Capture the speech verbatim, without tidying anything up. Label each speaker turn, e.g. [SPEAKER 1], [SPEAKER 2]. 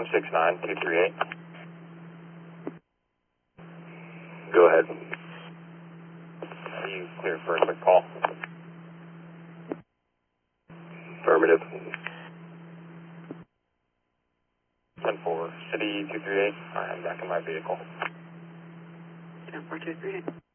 [SPEAKER 1] six nine two three eight. Go ahead. Are you clear for a quick call? Affirmative. ten four, City two three eight. I'm back in my vehicle.
[SPEAKER 2] ten four two three eight.